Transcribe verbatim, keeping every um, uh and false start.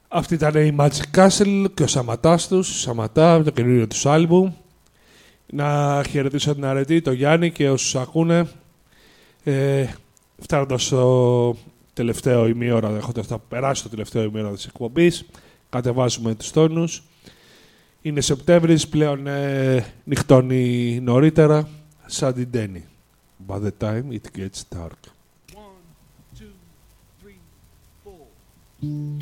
Αυτή ήταν η Magic Castle και ο Σαματάς τους, Σαματά, το καινούριο τους άλμπουμ. Να χαιρετήσω την Αρετή, το Γιάννη και όσους ακούνε. Ε, φτάνοντας στο τελευταίο ημίωρα, έχοντας θα περάσει το τελευταίο ημίωρα της εκπομπής, κατεβάζουμε τους τόνους. Είναι Σεπτέμβρης, πλέον ε, νυχτώνει νωρίτερα, σαν την Τέννη. By the time it gets dark. One, two, three, four.